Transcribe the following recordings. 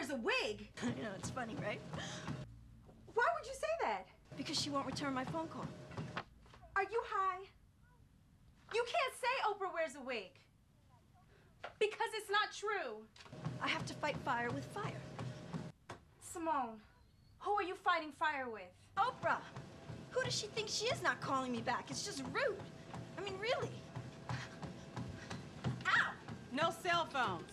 wears a wig. I know, it's funny, right? Why would you say that? Because she won't return my phone call. Are you high? You can't say Oprah wears a wig. Because it's not true. I have to fight fire with fire. Simone, who are you fighting fire with? Oprah! Who does she think she is not calling me back? It's just rude. I mean, really. Ow! No cell phones.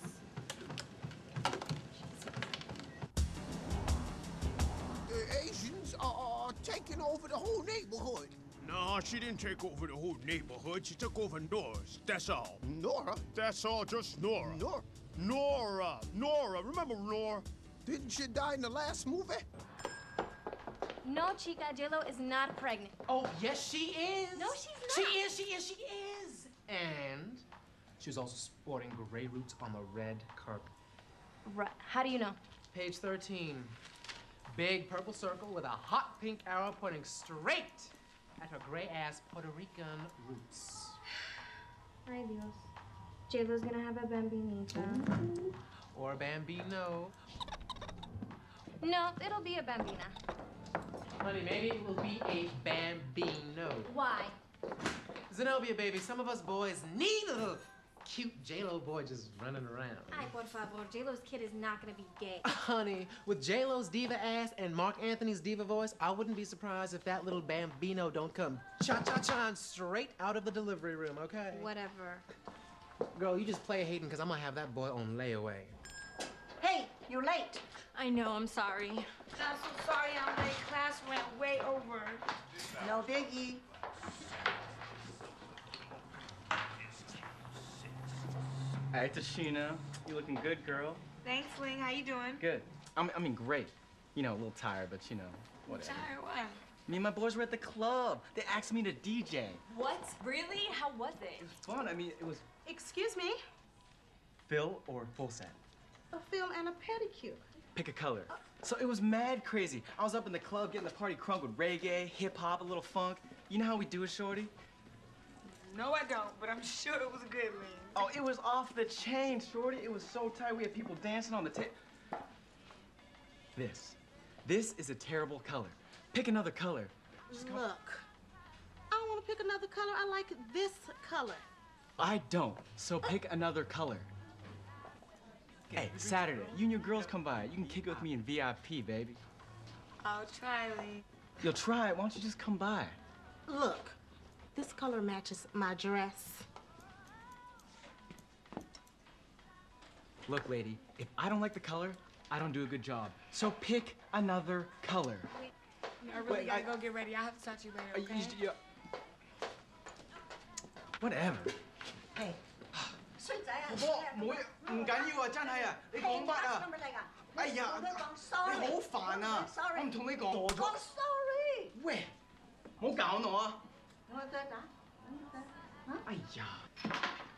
The Asians are taking over the whole neighborhood. No, she didn't take over the whole neighborhood. She took over Nora's. That's all. Nora? That's all, just Nora. Nora? Nora. Remember Nora? Didn't she die in the last movie? No, chica, J-Lo is not pregnant. Oh, yes, she is. No, she's not. She is. And she was also sporting gray roots on the red carpet. Right. How do you know? Page 13. Big purple circle with a hot pink arrow pointing straight at her gray-ass Puerto Rican roots. Ay, Dios. J-Lo's gonna have a bambinita. Or a bambino. No, it'll be a bambina. Honey, maybe it will be a bambino. Why? Zenobia, baby, some of us boys need a little cute J-Lo boy just running around. Ay, por favor, J-Lo's kid is not gonna be gay. Honey, with J-Lo's diva ass and Mark Anthony's diva voice, I wouldn't be surprised if that little bambino don't come cha-cha-cha straight out of the delivery room, okay? Whatever. Girl, you just play Hayden, because I'm gonna have that boy on layaway. Hey, you're late. I know, I'm sorry. I'm so sorry I'm late. Class went way over. No biggie. Hey, Tashina. You looking good, girl. Thanks, Ling. How you doing? Good. I mean, great. You know, a little tired, but you know, whatever. Tired what? Me and my boys were at the club. They asked me to DJ. What? Really? How was it? It was fun. I mean, it was Excuse me? fill or full set. A film and a pedicure. Pick a color. So it was mad crazy. I was up in the club getting the party crunk with reggae, hip hop, a little funk. You know how we do it, shorty? No, I don't, but I'm sure it was good, Ling. Oh, it was off the chain, shorty. It was so tight. We had people dancing on the table. This is a terrible color. Pick another color. Look, I don't want to pick another color. I like this color. I don't. So pick another color. Hey, Saturday, you and your girls come by. You can kick it with me in VIP, baby. I'll try, Ling. You'll try it. Why don't you just come by? Look, this color matches my dress. Look, lady, if I don't like the color, I don't do a good job. So pick another color. I really gotta go get ready. I'll have to talk to you later, okay? Whatever. Hey. 婆婆，唔會，唔緊要啊，真係啊，你講乜啊？哎呀，你好煩啊！我唔同你講。 講 sorry。 喂，唔好搞我啊！ 我再打。 哎呀！